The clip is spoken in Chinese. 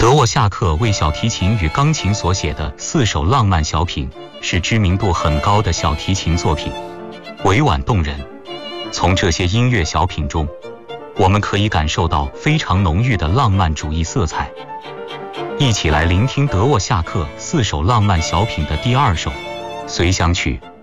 德沃夏克为小提琴与钢琴所写的4首浪漫小品是知名度很高的小提琴作品，委婉动人。从这些音乐小品中，我们可以感受到非常浓郁的浪漫主义色彩。一起来聆听德沃夏克4首浪漫小品的第2首《随想曲》。